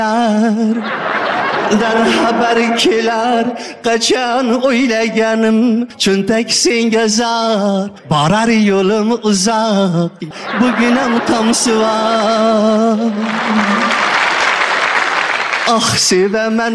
Dan xabar kelar qachon o'ylaganim cho'ntak senga zor borar yo'lim uzoq bugun ham tomsi bor oh sevaman